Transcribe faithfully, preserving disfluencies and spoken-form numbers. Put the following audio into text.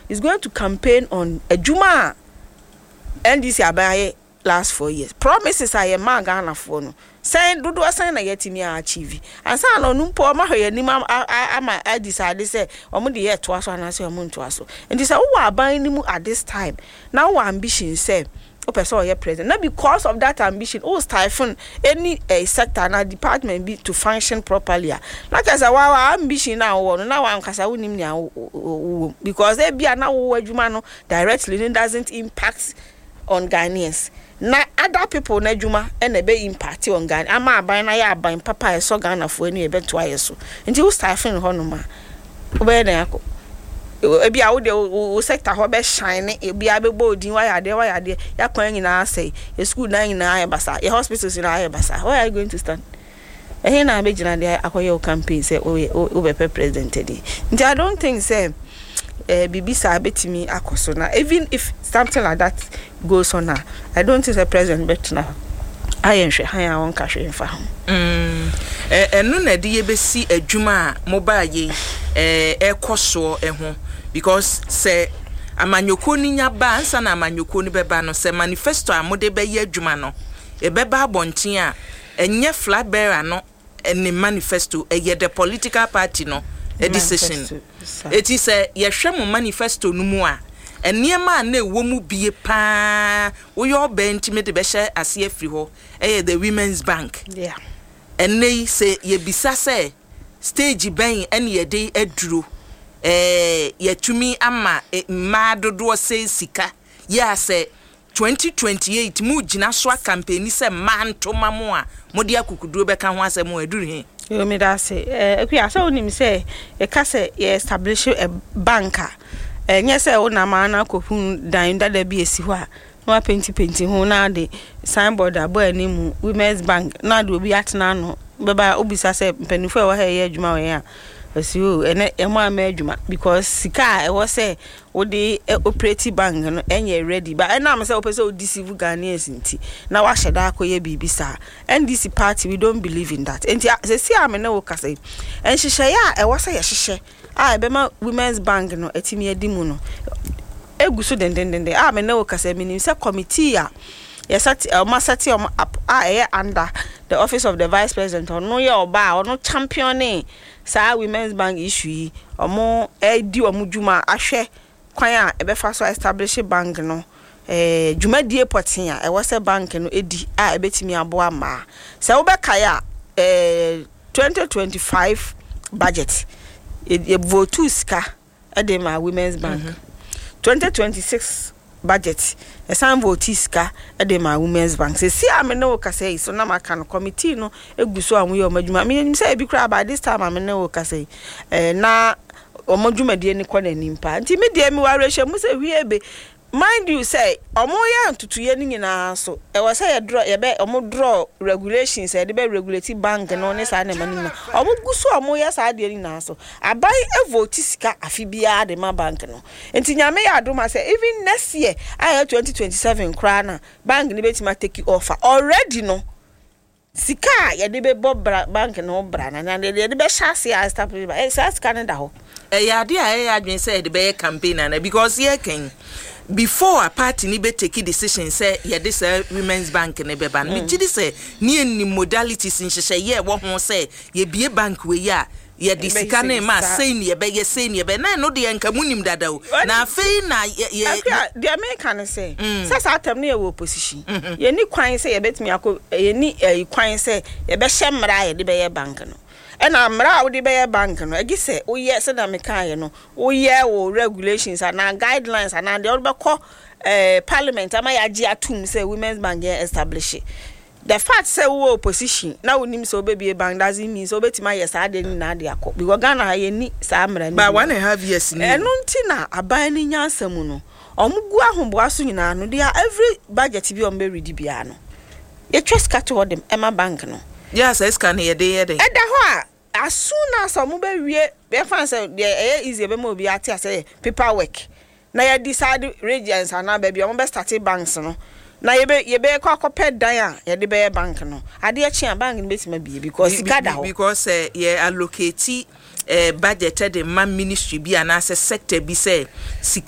is going to campaign on a Juma N D C abaye last four years. Promises are a man Ghana for no. Saying do do sign na yet me achieve. And say no numpo ma hwe ni ma ama I decide say omo de yet to aso na say omo nto aso. And say who are buying ni mu at this time. Now our ambition say o person or president. Not because of that ambition, oh stifle any uh, sector na department be to function properly. Like as our ambition now one now one kasa unim ni because they be na wo adwuma no directly it doesn't impact on Ghanaians. Na other people na adwuma e na be impact on Ghana. Ama aban na ya aban papa e so Ghana fo ani e be to ayeso. Nti wo stifle ho no ma. Wo be na yakọ. Ebi a wo de wo sector ho be shine ebi a be bodin wa yade wa yade ya kwan nyina say e school na nyina ya basa e hospitals na ya basa where are you going to stand eh na be gina dey akoye campaign say o o be president dey nti I don't think say eh bibi sa betimi akoso na even if something like that goes on now I don't think the president bet na ayenhwe han ya won ka hwe fa ho mm eh enu na de ye besi adwuma mobile ye eh ekoso eho because say amanyoko ni nyaba ansa na amanyoko ni beba no say manifesto amode be ye adwuma no e beba abonten a enye flag bearer no eni manifesto e ye the political party no a decision it is say ye hwe mo manifesto no mu a eniema na ewo mu bie pa wo yo be ntime de be hye ase afri ho e the women's bank yeah ennei say ye bisa say stage ben ene ye dey aduro eh yetumi ama ma dodo se sika ya se twenty twenty-eight mu gina so campaign se manto mamo a modi akukuduro be ka ho asem aduru he yo me da se eh akua so onim se e ka se ye establish a banker eh nye se wona ma na kokun dan dada bi esi ho a no penti penti ho na de signboard abo animu women's bank na de obi atena no beba obisa se mpanifo e wo ha ye adwuma we a asiu ene emo ama adwuma because sika e wo say wo de operative bank no enye ready but ena am say wo pese o deceive Ghanaians nti na wa hyeda akoye bibisa N D C party we don't believe in that enti se si am na wo kase en hihye ya e wo say ye hihye a e be ma women's bank no etimi adimu no eguso den den den a me na wo kase minim say committee a yes at o masati o up a under the office of the vice president or no ye oba or no championing sa women's bank issue omo e di omo djuma ahwe kwan a e be fa so establish bank no eh djuma die potin a e wo se bank no edi a e betimi abo ama se wo be kaya eh twenty twenty-five budget e vote ska e dey ma women's bank mm-hmm. twenty twenty-six budget e san vote ska e dey ma women's bank se si am na wo ka say so na maka no committee no eguso anwo ye omadwuma me nim say e bi kra by this time am na wo ka say eh na omadwuma de ni kwa na nimpa nti me de mi ware hye mu say hwie be mind you say omo ya ntutu ye ni nyina so e wo say ye draw ye be omo draw regulations e de be regulate bank no ne sa na mani na omo guso omo ya sa de ni na so abai e vote sika afibia de ma bank no enti nyame ya adoma say even next year I twenty twenty-seven kra na bank ni betima take offer already no sika ye de be bob bank no bra na de de be chase a establish ba e sa sika na da ho e ya de a e adwen say de be campaign na because ye ken before a party ni be take decision say ye this women's bank ne be ban me gidi say ni ni modalities nhye ye wo ho say ye bie bank we ya ye disika na ma say ni ye be ye say ni ye be na no de nka munim dada o na afei na ye the American say say sa atem na ye opposition ye ni kwan say ye betimi akọ ye ni kwan say ye be hye mra ye de be ye bank no and amra wo de be bank no agi say o ye se na me kan ye no o ye wo regulations and guidelines and they all be call eh parliament ama ya gi atum say women's bank get establish the fact say wo opposition na wonim say obebi bank doesn't mean so betima yes ade ni na ade akọ because Ghana ha ye ni sa amra ni ba one and a half years ni enu nti na aban ni nyansam no omugu ahombo aso nyina no dia every budget bi ombe ready bia no ye trust cut to them ema bank no yes I scan here dey there eda ho as soon as omo be wie be fan say dey easy be mo bi ati say paperwork na ya decide regions and na be omo be start banks no na ye be ye be kwa kope dan a ye de be bank no ade a chia bank no betima bi because sika da ho because uh, ye allocate uh, budgeted the man ministry bi and as a sector bi say